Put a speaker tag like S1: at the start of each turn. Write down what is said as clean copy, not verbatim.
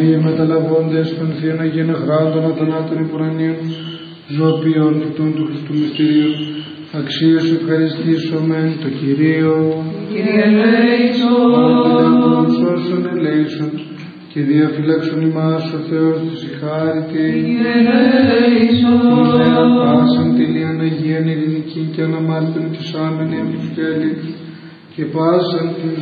S1: μεταλαβώντες των Θείων Αγίων Αχράντων των Αθανάτων Υπουρανίων, ζωοποιών νυχτών του Χριστού Μυστηρίου, αξίως ευχαριστήσομεν το Κυρίο.
S2: Κύριε ελέησον,
S1: σώσον ελέησον, και διαφυλάξον ημάς ο Θεός της η χάρητη.
S2: Κύριε ελέησον,
S1: ημέρα πάσαν τελείαν Αγίαν ειρηνική και αναμάρτην της άμενη αμφισκέλη, και πάσαν την